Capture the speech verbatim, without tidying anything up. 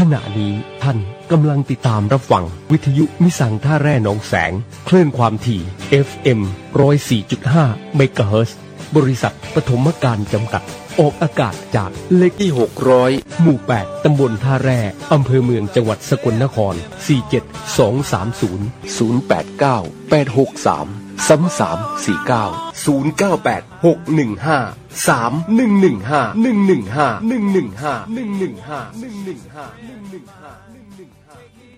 ขณะนี้ท่านกำลังติดตามรับฟังวิทยุมิสังท่าแร่หนองแสงคลื่นความถี่ เอฟ เอ็ม หนึ่งศูนย์สี่จุดห้า เมกะเฮิรตซ์บริษัทปฐมการจำกัดออกอากาศจากเลขที่หกร้อยหมู่แปดตำบลท่าแร่อำเภอเมืองจังหวัดสกลนครสี่ เจ็ด สอง สาม ศูนย์ ศูนย์ แปด เก้า แปด หก สาม สาม สาม สี่ เก้า ศูนย์ เก้า แปด หก หนึ่ง ห้า สาม หนึ่ง หนึ่ง ห้า หนึ่ง หนึ่ง ห้า หนึ่ง หนึ่ง ห้า หนึ่ง หนึ่ง ห้า หนึ่ง หนึ่ง ห้า หนึ่ง หนึ่ง ห้า